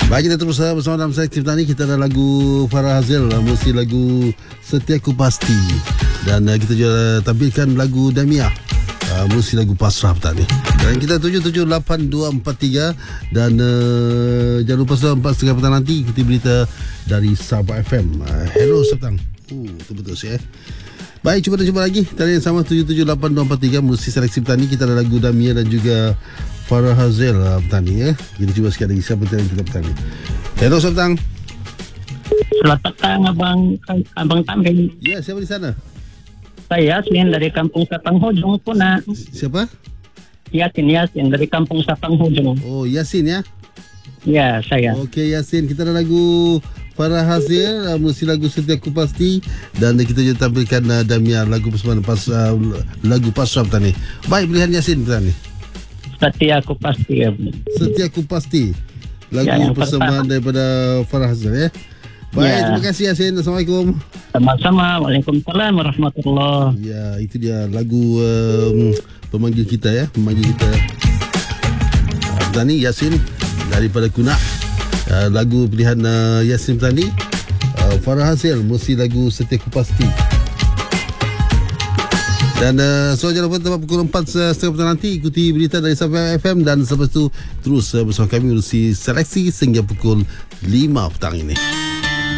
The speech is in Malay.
Baik, kita terus bersama dalam sesi petang ni. Kita ada lagu Farah Hazil, mesti lagu Setiaku Pasti. Dan kita juga tampilkan lagu Damia, mesti lagu Pasrah petang ni. Dan kita 778243. Dan jangan lupa 4.30 petang nanti ikuti berita dari Sabah FM. Hello petang. Betul-betul sih. Baik, cuba dan cuba lagi. Tadi yang sama 778243, mesti seleksi petang ni. Kita ada lagu Damia dan juga Farah Hazil petang ni ya. Kita cuba sekali lagi siapa yang kita petang ni. Hello petang. Selamat petang Abang Tamrin. Ya, siapa di sana? Saya Yasin dari Kampung Sapang Hujung Puna. Siapa? Yasin dari Kampung Sapang Hujung. Oh, Yasin ya? Ya, saya. Okey Yasin, kita ada lagu Farah Hazil, mesti lagu Setiaku Pasti. Dan kita juga tampilkan Damia, lagu persembahan lagu Pasrah petang ni. Baik, pilihan Yasin petang ni. Setiaku Pasti ya. Setiaku Pasti, lagu ya, persembahan daripada Farah Hazil ya. Baik, terima kasih Yasin. Assalamualaikum. Sama-sama. Waalaikumsalam warahmatullahi. Ya, itu dia lagu pemanggil kita ya. Pemanggil kita petang ni, Yasin daripada Kunak. Lagu pilihan Yasin petang ni, Farah Hazil, mesti lagu Setiaku Pasti. Dan so jangan lupa tempat pukul 4.30 petang nanti ikuti berita dari Sabah FM. Dan selepas itu terus bersama kami urusi seleksi sehingga pukul 5 petang ini.